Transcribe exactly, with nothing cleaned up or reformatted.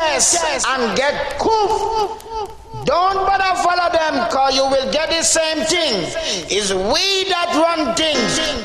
chest and get coup. Don't bother follow them, cause you will get the same thing. It's we that run things.